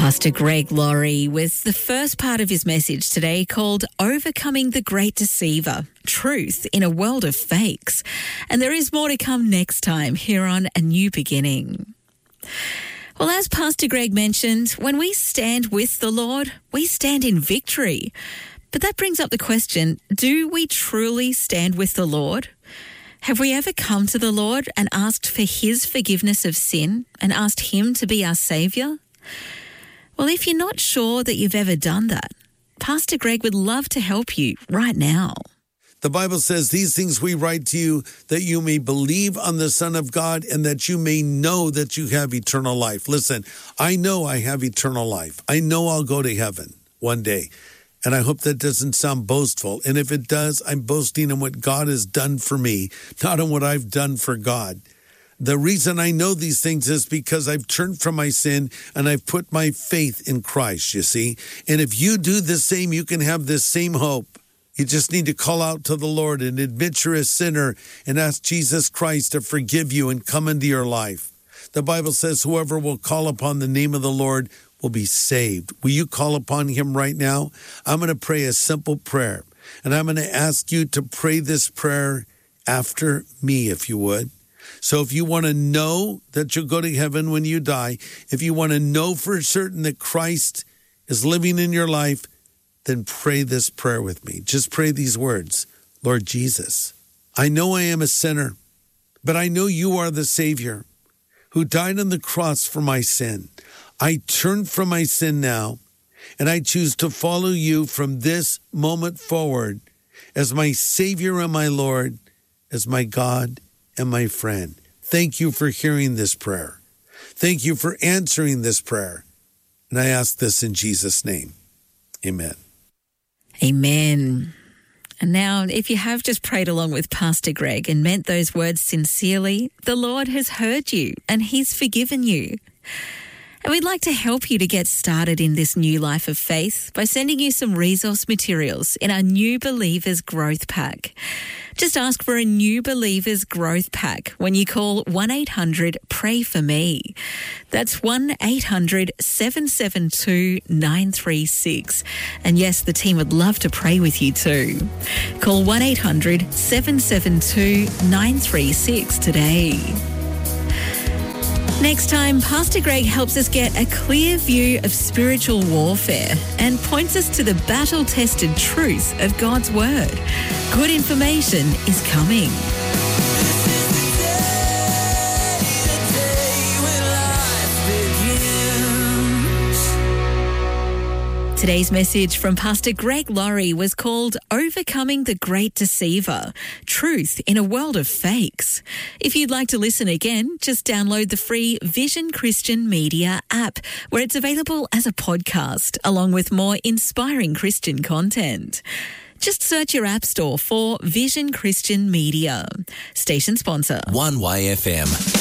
Pastor Greg Laurie with the first part of his message today called Overcoming the Great Deceiver, Truth in a World of Fakes. And there is more to come next time here on A New Beginning. Well, as Pastor Greg mentioned, when we stand with the Lord, we stand in victory. But that brings up the question, do we truly stand with the Lord? Have we ever come to the Lord and asked for his forgiveness of sin and asked him to be our saviour? Well, if you're not sure that you've ever done that, Pastor Greg would love to help you right now. The Bible says, these things we write to you that you may believe on the Son of God and that you may know that you have eternal life. Listen, I know I have eternal life. I know I'll go to heaven one day. And I hope that doesn't sound boastful. And if it does, I'm boasting in what God has done for me, not in what I've done for God. The reason I know these things is because I've turned from my sin and I've put my faith in Christ, you see. And if you do the same, you can have this same hope. You just need to call out to the Lord and admit you're a sinner and ask Jesus Christ to forgive you and come into your life. The Bible says whoever will call upon the name of the Lord will be saved. Will you call upon him right now? I'm going to pray a simple prayer, and I'm going to ask you to pray this prayer after me, if you would. So if you want to know that you'll go to heaven when you die, if you want to know for certain that Christ is living in your life, then pray this prayer with me. Just pray these words. Lord Jesus, I know I am a sinner, but I know you are the Savior who died on the cross for my sin. I turn from my sin now, and I choose to follow you from this moment forward as my Savior and my Lord, as my God and my friend. Thank you for hearing this prayer. Thank you for answering this prayer. And I ask this in Jesus' name. Amen. Amen. And now, if you have just prayed along with Pastor Greg and meant those words sincerely, the Lord has heard you and he's forgiven you. And we'd like to help you to get started in this new life of faith by sending you some resource materials in our New Believers Growth Pack. Just ask for a New Believers Growth Pack when you call 1-800-PRAY-FOR-ME. That's 1-800-772-936. And yes, the team would love to pray with you too. Call 1-800-772-936 today. Next time, Pastor Greg helps us get a clear view of spiritual warfare and points us to the battle-tested truth of God's Word. Good information is coming. Today's message from Pastor Greg Laurie was called Overcoming the Great Deceiver, Truth in a World of Fakes. If you'd like to listen again, just download the free Vision Christian Media app, where it's available as a podcast, along with more inspiring Christian content. Just search your app store for Vision Christian Media. Station sponsor. 1YFM.